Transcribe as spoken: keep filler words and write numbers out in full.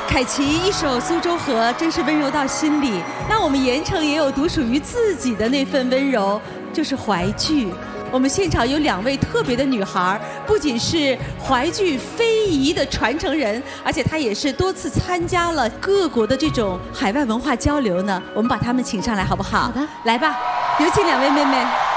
凯琪一首《苏州河》真是温柔到心里。那我们盐城也有独属于自己的那份温柔，就是淮剧。我们现场有两位特别的女孩，不仅是淮剧非遗的传承人，而且她也是多次参加了各国的这种海外文化交流呢。我们把她们请上来好不好？ 好的， 来吧，有请两位妹妹。